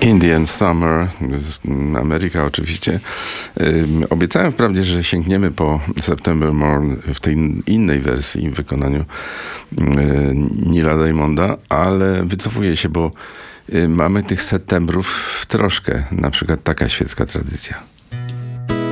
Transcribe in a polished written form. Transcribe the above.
Indian Summer, Ameryka oczywiście. Obiecałem wprawdzie, że sięgniemy po September Morn w tej innej wersji, w wykonaniu Nila Diamonda, ale wycofuję się, bo mamy tych septembrów troszkę, na przykład taka świecka tradycja.